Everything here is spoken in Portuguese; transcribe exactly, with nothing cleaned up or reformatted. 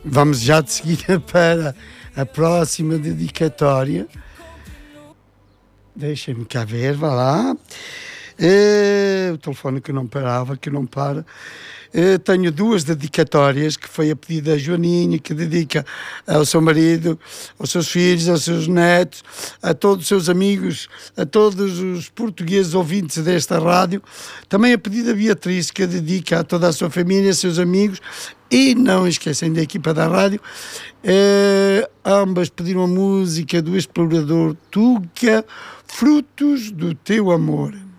Vamos já de seguida para a próxima dedicatória. Deixem-me cá ver, vá lá. É, o telefone que não parava, que não para. É, tenho duas dedicatórias, que foi a pedido da Joaninha, que dedica ao seu marido, aos seus filhos, aos seus netos, a todos os seus amigos, a todos os portugueses ouvintes desta rádio. Também a pedido da Beatriz, que dedica a toda a sua família, seus amigos, e não esquecem da equipa da rádio. É, ambas pediram a música do explorador Tuga, Frutos do Teu Amor.